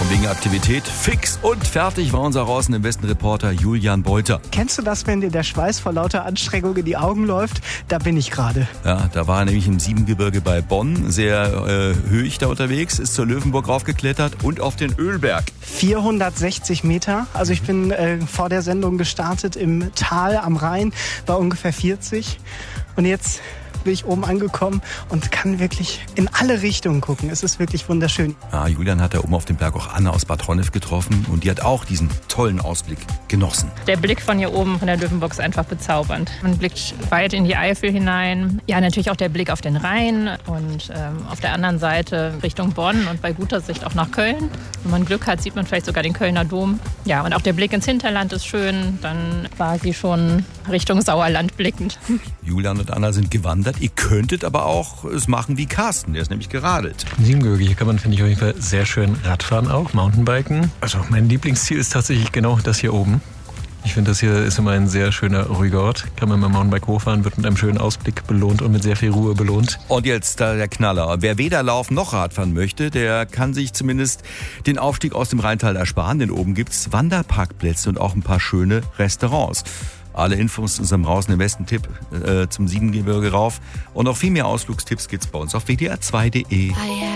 Von wegen Aktivität fix und fertig war unser Draußen im Westen Reporter Julian Beuter. Kennst du das, wenn dir der Schweiß vor lauter Anstrengung in die Augen läuft? Da bin ich gerade. Ja, da war er nämlich im Siebengebirge bei Bonn, sehr höchst da unterwegs, ist zur Löwenburg raufgeklettert und auf den Ölberg. 460 Meter. Also ich bin vor der Sendung gestartet im Tal am Rhein, war ungefähr 40. Und jetzt bin ich oben angekommen und kann wirklich in alle Richtungen gucken. Es ist wirklich wunderschön. Ja, Julian hat da oben auf dem Berg auch Anna aus Bad Honnef getroffen und die hat auch diesen tollen Ausblick genossen. Der Blick von hier oben von der Löwenburg ist einfach bezaubernd. Man blickt weit in die Eifel hinein. Ja, natürlich auch der Blick auf den Rhein und auf der anderen Seite Richtung Bonn und bei guter Sicht auch nach Köln. Wenn man Glück hat, sieht man vielleicht sogar den Kölner Dom. Ja, und auch der Blick ins Hinterland ist schön, dann quasi schon Richtung Sauerland blickend. Julian und Anna sind gewandert. Ihr könntet aber auch es machen wie Carsten, der ist nämlich geradelt. Im Siebengebirge, hier kann man, finde ich, auf jeden Fall sehr schön Radfahren auch, Mountainbiken. Also mein Lieblingsziel ist tatsächlich genau das hier oben. Ich finde, das hier ist immer ein sehr schöner, ruhiger Ort. Kann man mit dem Mountainbike hochfahren, wird mit einem schönen Ausblick belohnt und mit sehr viel Ruhe belohnt. Und jetzt da der Knaller. Wer weder laufen noch Radfahren möchte, der kann sich zumindest den Aufstieg aus dem Rheintal ersparen, denn oben gibt's Wanderparkplätze und auch ein paar schöne Restaurants. Alle Infos zu unserem Draußen im Westen-Tipp zum Siebengebirge rauf. Und noch viel mehr Ausflugstipps gibt's bei uns auf wdr2.de.